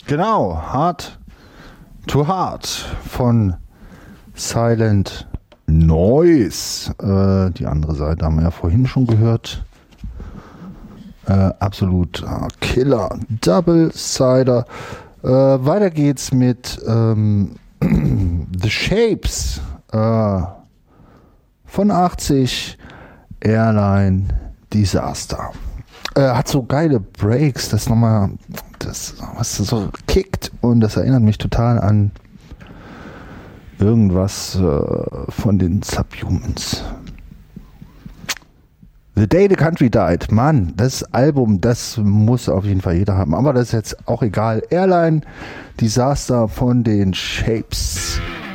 Genau, Heart to Heart von Silent Noise. Die andere Seite haben wir ja vorhin schon gehört. Absolut Killer Double-Sider. Weiter geht's mit The Shapes von 80 Airline Disaster. Hat so geile Breaks, das nochmal, das, was so kickt, und das erinnert mich total an irgendwas von den Subhumans. The Day the Country Died. Mann, das Album, das muss auf jeden Fall jeder haben. Aber das ist jetzt auch egal. Airline Disaster von den Shapes.